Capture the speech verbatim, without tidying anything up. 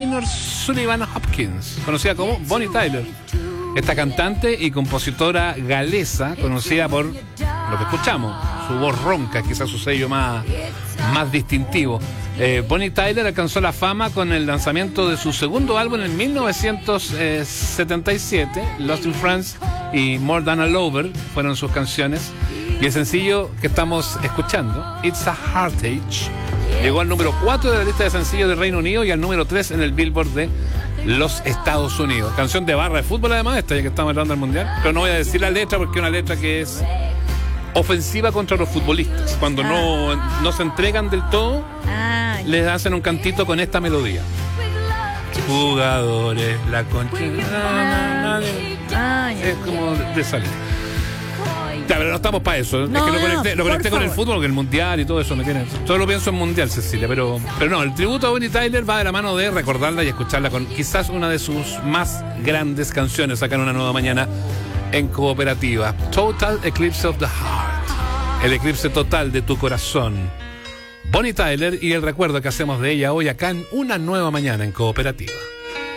Eleanor Sullivan Hopkins, conocida como Bonnie Tyler. Esta cantante y compositora galesa, conocida por lo que escuchamos, su voz ronca, quizás su sello más, más distintivo. Eh, Bonnie Tyler alcanzó la fama con el lanzamiento de su segundo álbum en mil novecientos setenta y siete, Lost in France y More Than a Lover fueron sus canciones. Y el sencillo que estamos escuchando, It's a Heartache, llegó al número cuatro de la lista de sencillos del Reino Unido y al número tres en el Billboard de los Estados Unidos. Canción de barra de fútbol además, esta ya que estamos hablando del Mundial. Pero no voy a decir la letra porque es una letra que es ofensiva contra los futbolistas. Cuando ah. no, no se entregan del todo, ah, les hacen un cantito con esta melodía. Jugadores, la concha. Ah, ah, es como de salir. Ya, pero no estamos para eso. No, es que lo conecté, no, lo conecté con el fútbol, con el mundial y todo eso. ¿me tiene? Solo pienso en mundial, Cecilia. Pero, pero no, el tributo a Bonnie Tyler va de la mano de recordarla y escucharla con quizás una de sus más grandes canciones acá en Una Nueva Mañana en Cooperativa. Total Eclipse of the Heart. El eclipse total de tu corazón. Bonnie Tyler y el recuerdo que hacemos de ella hoy acá en Una Nueva Mañana en Cooperativa.